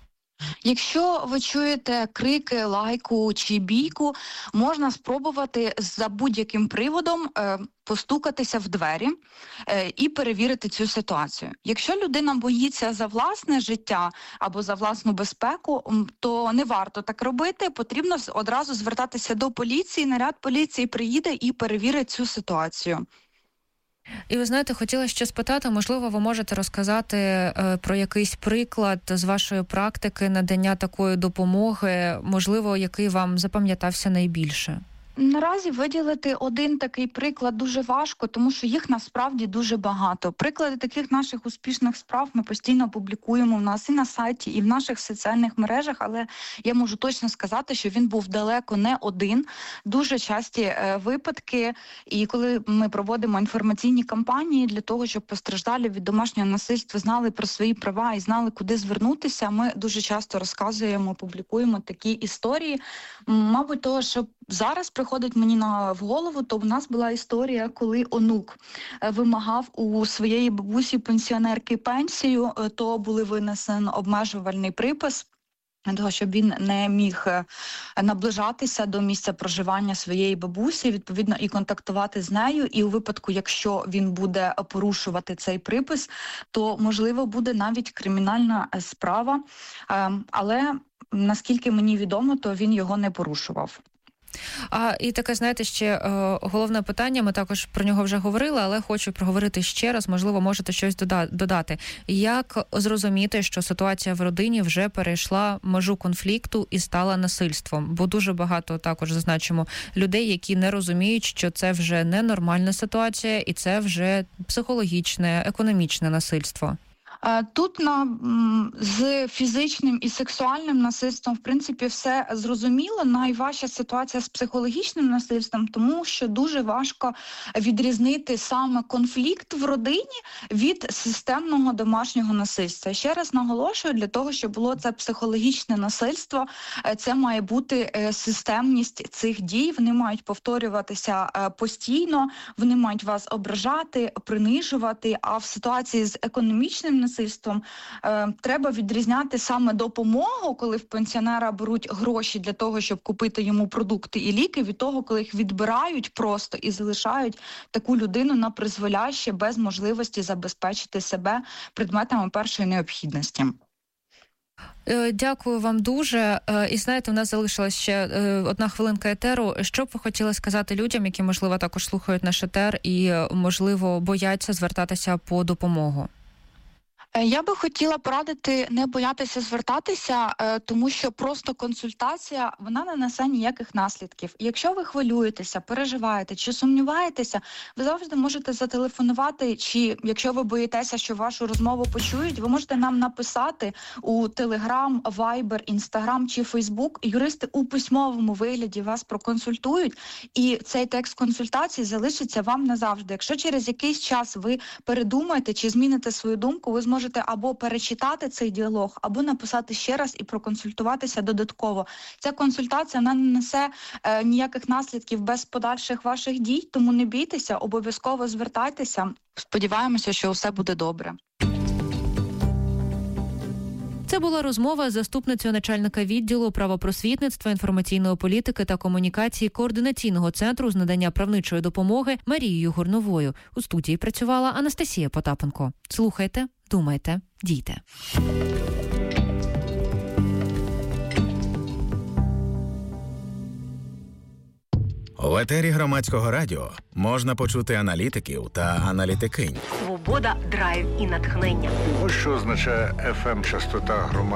Якщо ви чуєте крики, лайку чи бійку, можна спробувати за будь-яким приводом постукатися в двері і перевірити цю ситуацію. Якщо людина боїться за власне життя або за власну безпеку, то не варто так робити, потрібно одразу звертатися до поліції, наряд поліції приїде і перевірить цю ситуацію. І ви знаєте, хотіла ще спитати, можливо, ви можете розказати про якийсь приклад з вашої практики надання такої допомоги, можливо, який вам запам'ятався найбільше? Наразі виділити один такий приклад дуже важко, тому що їх насправді дуже багато. Приклади таких наших успішних справ ми постійно публікуємо в нас і на сайті, і в наших соціальних мережах, але я можу точно сказати, що він був далеко не один. Дуже часті випадки, і коли ми проводимо інформаційні кампанії для того, щоб постраждалі від домашнього насильства знали про свої права і знали, куди звернутися, ми дуже часто розказуємо, публікуємо такі історії. Мабуть, того, що зараз приходить мені в голову, то в нас була історія, коли онук вимагав у своєї бабусі-пенсіонерки пенсію, то були винесено обмежувальний припис, для того, щоб він не міг наближатися до місця проживання своєї бабусі, відповідно, і контактувати з нею. І у випадку, якщо він буде порушувати цей припис, то, можливо, буде навіть кримінальна справа. Але, наскільки мені відомо, то він його не порушував. І таке, знаєте, ще головне питання, ми також про нього вже говорили, але хочу проговорити ще раз, можливо, можете щось додати. Як зрозуміти, що ситуація в родині вже перейшла межу конфлікту і стала насильством? Бо дуже багато, також зазначимо, людей, які не розуміють, що це вже не нормальна ситуація і це вже психологічне, економічне насильство. Тут з фізичним і сексуальним насильством, в принципі, все зрозуміло. Найважча ситуація з психологічним насильством, тому що дуже важко відрізнити саме конфлікт в родині від системного домашнього насильства. Ще раз наголошую, для того, щоб було це психологічне насильство, це має бути системність цих дій, вони мають повторюватися постійно, вони мають вас ображати, принижувати, а в ситуації з економічним насильством треба відрізняти саме допомогу, коли в пенсіонера беруть гроші для того, щоб купити йому продукти і ліки, від того, коли їх відбирають просто і залишають таку людину на призволяще без можливості забезпечити себе предметами першої необхідності. Дякую вам дуже. І знаєте, у нас залишилась ще 1 хвилинка етеру. Що б ви хотіли сказати людям, які, можливо, також слухають наш етер і, можливо, бояться звертатися по допомогу? Я би хотіла порадити не боятися звертатися, тому що просто консультація, вона не несе ніяких наслідків. Якщо ви хвилюєтеся, переживаєте чи сумніваєтеся, ви завжди можете зателефонувати, чи якщо ви боїтеся, що вашу розмову почують, ви можете нам написати у Telegram, Viber, Instagram чи Facebook. Юристи у письмовому вигляді вас проконсультують, і цей текст консультації залишиться вам назавжди. Якщо через якийсь час ви передумаєте чи зміните свою думку, ви зможете або перечитати цей діалог, або написати ще раз і проконсультуватися додатково. Ця консультація не несе ніяких наслідків без подальших ваших дій, тому не бійтеся, обов'язково звертайтеся. Сподіваємося, що все буде добре. Це була розмова з заступницею начальника відділу правопросвітництва, інформаційної політики та комунікації Координаційного центру з надання правничої допомоги Марією Горновою. У студії працювала Анастасія Потапенко. Слухайте, думайте, дійте. В етері Громадського радіо можна почути аналітиків та аналітикинь. Свобода, драйв і натхнення. Ось що означає FM-частота громадського.